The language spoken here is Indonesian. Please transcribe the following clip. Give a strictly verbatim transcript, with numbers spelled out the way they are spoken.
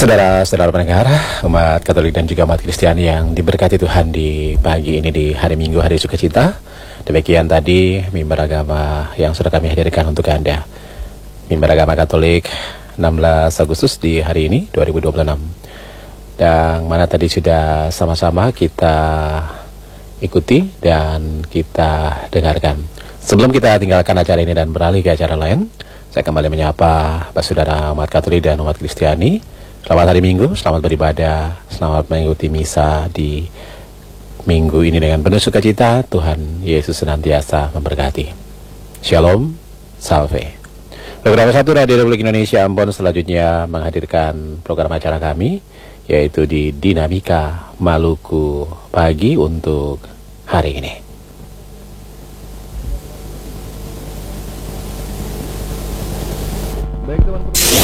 Saudara-saudara pendengar, umat Katolik dan juga umat Kristen yang diberkati Tuhan di pagi ini, di hari Minggu, hari sukacita. Demikian tadi mimbar agama yang sudah kami hadirkan untuk Anda. Mimbar agama Katolik enam belas Agustus di hari ini dua ribu dua puluh enam. Dan mana tadi sudah sama-sama kita ikuti dan kita dengarkan. Sebelum kita tinggalkan acara ini dan beralih ke acara lain, saya kembali menyapa Bapak Saudara umat Katolik dan umat Kristiani. Selamat hari Minggu, selamat beribadah, selamat mengikuti misa di minggu ini dengan penuh sukacita. Tuhan Yesus senantiasa memberkati. Shalom, salve. Program satu Radio Republik Indonesia Ambon selanjutnya menghadirkan program acara kami, yaitu di Dinamika Maluku Pagi untuk hari ini. Baik teman-teman.